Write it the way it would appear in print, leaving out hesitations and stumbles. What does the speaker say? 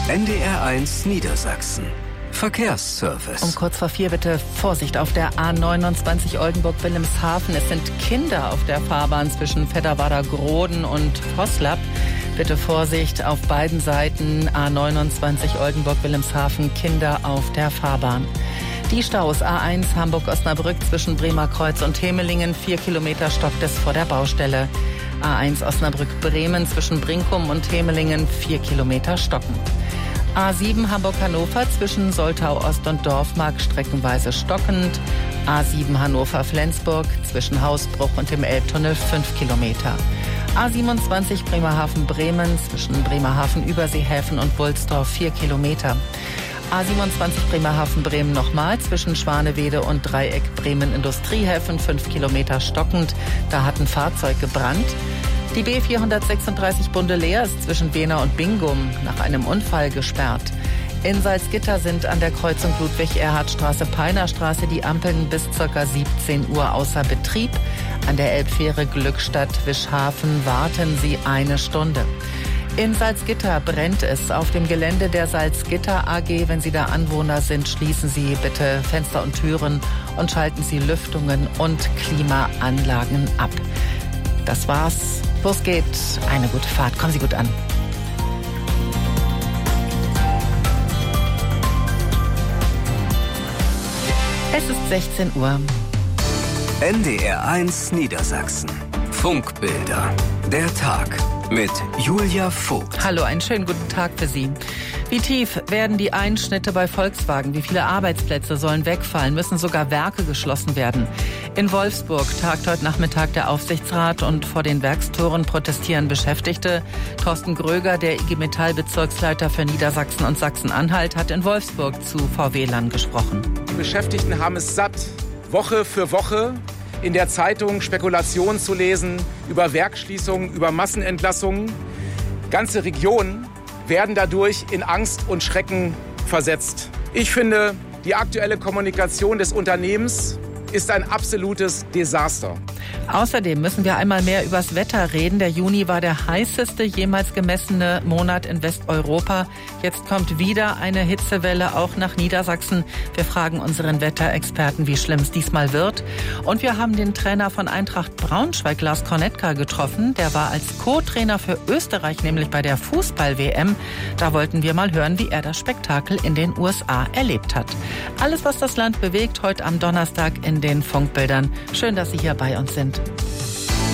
NDR1 Niedersachsen. Verkehrsservice. Um kurz vor 4 bitte Vorsicht auf der A29 Oldenburg-Wilhelmshaven. Es sind Kinder auf der Fahrbahn zwischen Vetterwader-Groden und Voslab. Bitte Vorsicht auf beiden Seiten A29 Oldenburg-Wilhelmshaven, Kinder auf der Fahrbahn. Die Staus A1 Hamburg-Osnabrück zwischen Bremerkreuz und Hemelingen, 4 Kilometer stockt es vor der Baustelle. A1 Osnabrück-Bremen zwischen Brinkum und Hemelingen, 4 Kilometer stocken. A7 Hamburg-Hannover zwischen Soltau-Ost und Dorfmark streckenweise stockend. A7 Hannover-Flensburg zwischen Hausbruch und dem Elbtunnel 5 Kilometer. A27 Bremerhaven-Bremen zwischen Bremerhaven-Überseehäfen und Wulsdorf 4 Kilometer. A27 Bremerhaven-Bremen nochmal zwischen Schwanewede und Dreieck Bremen-Industriehäfen 5 Kilometer stockend. Da hat ein Fahrzeug gebrannt. Die B436 Bundeleer ist zwischen Bena und Bingum nach einem Unfall gesperrt. In Salzgitter sind an der Kreuzung Ludwig-Erhard-Straße-Peinerstraße die Ampeln bis ca. 17 Uhr außer Betrieb. An der Elbfähre Glückstadt-Wischhafen warten Sie 1 Stunde. In Salzgitter brennt es auf dem Gelände der Salzgitter AG. Wenn Sie da Anwohner sind, schließen Sie bitte Fenster und Türen und schalten Sie Lüftungen und Klimaanlagen ab. Das war's. Los geht. Eine gute Fahrt. Kommen Sie gut an. Es ist 16 Uhr. NDR1 Niedersachsen. Funkbilder. Der Tag mit Julia Vogt. Hallo, einen schönen guten Tag für Sie. Wie tief werden die Einschnitte bei Volkswagen? Wie viele Arbeitsplätze sollen wegfallen? Müssen sogar Werke geschlossen werden? In Wolfsburg tagt heute Nachmittag der Aufsichtsrat und vor den Werkstoren protestieren Beschäftigte. Thorsten Gröger, der IG Metall-Bezirksleiter für Niedersachsen und Sachsen-Anhalt, hat in Wolfsburg zu VW-Lern gesprochen. Die Beschäftigten haben es satt, Woche für Woche in der Zeitung Spekulationen zu lesen über Werksschließungen, über Massenentlassungen. Ganze Regionen werden dadurch in Angst und Schrecken versetzt. Ich finde, die aktuelle Kommunikation des Unternehmens ist ein absolutes Desaster. Außerdem müssen wir einmal mehr übers Wetter reden. Der Juni war der heißeste jemals gemessene Monat in Westeuropa. Jetzt kommt wieder eine Hitzewelle auch nach Niedersachsen. Wir fragen unseren Wetterexperten, wie schlimm es diesmal wird. Und wir haben den Trainer von Eintracht Braunschweig, Lars Kornetka, getroffen. Der war als Co-Trainer für Österreich, nämlich bei der Fußball-WM. Da wollten wir mal hören, wie er das Spektakel in den USA erlebt hat. Alles, was das Land bewegt, heute am Donnerstag in den Funkbildern. Schön, dass Sie hier bei uns sind.